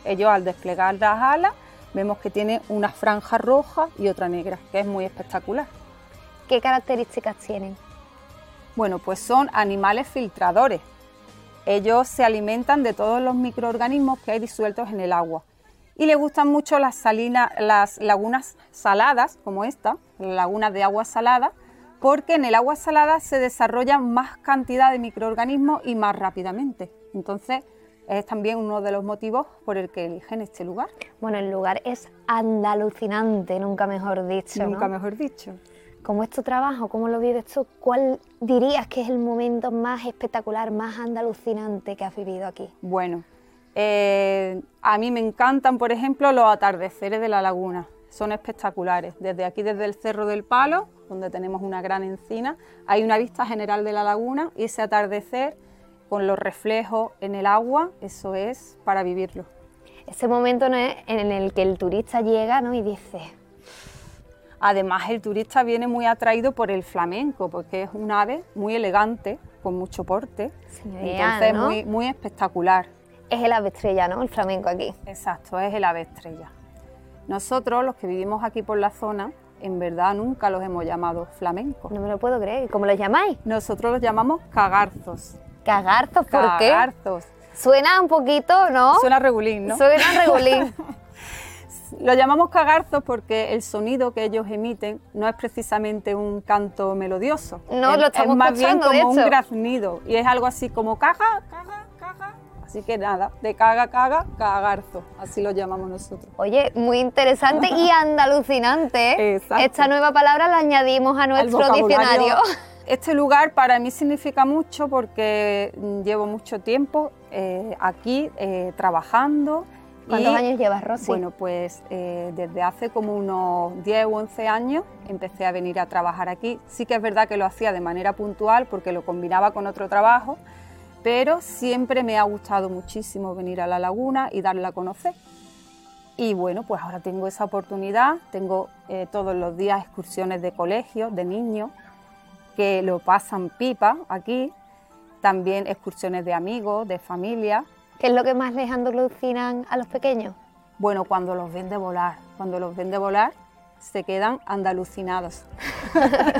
Ellos al desplegar las alas vemos que tiene una franja roja y otra negra, que es muy espectacular. ¿Qué características tienen? Bueno, pues son animales filtradores. Ellos se alimentan de todos los microorganismos que hay disueltos en el agua. Y les gustan mucho las lagunas saladas, como esta, lagunas de agua salada, porque en el agua salada se desarrolla más cantidad de microorganismos y más rápidamente. Entonces, es también uno de los motivos por el que eligen este lugar. Bueno, el lugar es andalucinante, nunca mejor dicho, Nunca ¿no? mejor dicho. ¿Cómo es tu trabajo? ¿Cómo lo vives tú? ¿Cuál dirías que es el momento más espectacular, más andalucinante que has vivido aquí? Bueno, a mí me encantan, por ejemplo, los atardeceres de la laguna. Son espectaculares. Desde aquí, desde el Cerro del Palo, donde tenemos una gran encina, hay una vista general de la laguna y ese atardecer con los reflejos en el agua, eso es para vivirlo. Ese momento, ¿no?, es en el que el turista llega, ¿no?, y dice... Además, el turista viene muy atraído por el flamenco, porque es un ave muy elegante, con mucho porte, Señoría, entonces ¿no? muy espectacular. Es el ave estrella, ¿no?, el flamenco aquí. Exacto, es el ave estrella. Nosotros, los que vivimos aquí por la zona, en verdad nunca los hemos llamado flamencos. No me lo puedo creer. ¿Cómo los llamáis? Nosotros los llamamos cagarzos. ¿Cagarzos? ¿Por qué? Cagarzos. Suena un poquito, ¿no? Suena regulín, ¿no? Suena regulín. Lo llamamos cagarzos porque el sonido que ellos emiten no es precisamente un canto melodioso. No, lo estamos es más bien escuchando, de como un hecho. graznido y es algo así como caga, caga, caga. Así que nada, de caga, caga, cagarzo, así lo llamamos nosotros. Oye, muy interesante y andalucinante, ¿eh? Exacto. Esta nueva palabra la añadimos a nuestro diccionario. Este lugar para mí significa mucho porque llevo mucho tiempo aquí trabajando. ¿Cuántos años llevas, Rosy? Bueno, pues desde hace como unos 10 o 11 años empecé a venir a trabajar aquí. Sí que es verdad que lo hacía de manera puntual porque lo combinaba con otro trabajo, pero siempre me ha gustado muchísimo venir a la laguna y darla a conocer. Y bueno, pues ahora tengo esa oportunidad, tengo todos los días excursiones de colegios, de niños, que lo pasan pipa aquí, también excursiones de amigos, de familia. ¿Qué es lo que más les alucinan a los pequeños? Bueno, cuando los ven de volar, se quedan andalucinados.